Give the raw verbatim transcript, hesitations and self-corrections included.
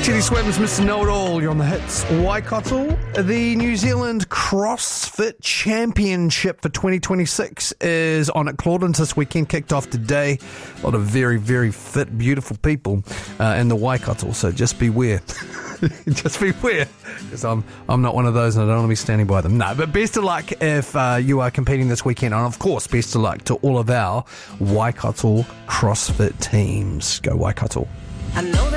Chitty Swims, Mister Know-It-All, you're on the hits. Waikato, the New Zealand CrossFit Championship for twenty twenty-six is on at Claudens this weekend, kicked off today. A lot of very, very fit, beautiful people uh, in the Waikato, so just beware. Just beware, because I'm, I'm not one of those and I don't want to be standing by them. No, but best of luck if uh, you are competing this weekend, and of course, best of luck to all of our Waikato CrossFit teams. Go Waikato. I know that